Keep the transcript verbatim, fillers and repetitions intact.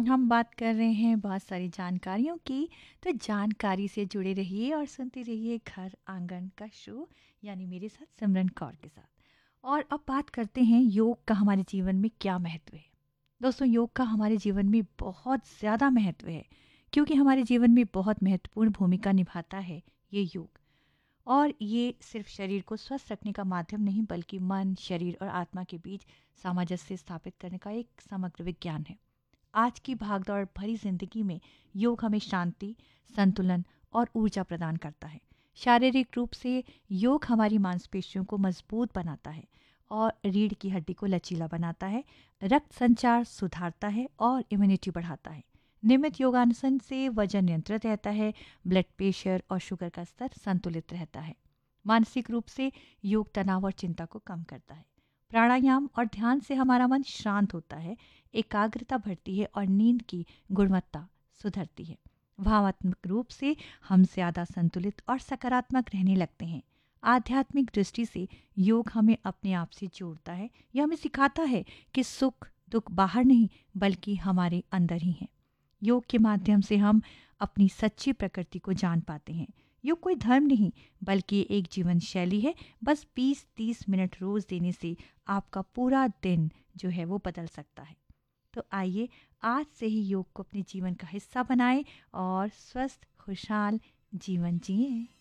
हम बात कर रहे हैं बहुत सारी जानकारियों की। तो जानकारी से जुड़े रहिए और सुनते रहिए घर आंगन का शो, यानी मेरे साथ सिमरन कौर के साथ। और अब बात करते हैं योग का हमारे जीवन में क्या महत्व है। दोस्तों, योग का हमारे जीवन में बहुत ज़्यादा महत्व है, क्योंकि हमारे जीवन में बहुत महत्वपूर्ण भूमिका निभाता है ये योग। और ये सिर्फ शरीर को स्वस्थ रखने का माध्यम नहीं, बल्कि मन, शरीर और आत्मा के बीच सामंजस्य स्थापित करने का एक समग्र विज्ञान है। आज की भागदौड़ भरी जिंदगी में योग हमें शांति, संतुलन और ऊर्जा प्रदान करता है। शारीरिक रूप से योग हमारी मांसपेशियों को मजबूत बनाता है और रीढ़ की हड्डी को लचीला बनाता है, रक्त संचार सुधारता है और इम्यूनिटी बढ़ाता है। नियमित योगासन से वजन नियंत्रित रहता है, ब्लड प्रेशर और शुगर का स्तर संतुलित रहता है। मानसिक रूप से योग तनाव और चिंता को कम करता है। प्राणायाम और ध्यान से हमारा मन शांत होता है, एकाग्रता बढ़ती है और नींद की गुणवत्ता सुधरती है। भावात्मक रूप से हम ज़्यादा संतुलित और सकारात्मक रहने लगते हैं। आध्यात्मिक दृष्टि से योग हमें अपने आप से जोड़ता है। यह हमें सिखाता है कि सुख दुख बाहर नहीं, बल्कि हमारे अंदर ही है। योग के माध्यम से हम अपनी सच्ची प्रकृति को जान पाते हैं। योग कोई धर्म नहीं, बल्कि एक जीवन शैली है। बस बीस तीस मिनट रोज देने से आपका पूरा दिन जो है वो बदल सकता है। तो आइए आज से ही योग को अपने जीवन का हिस्सा बनाएं और स्वस्थ खुशहाल जीवन जिएं।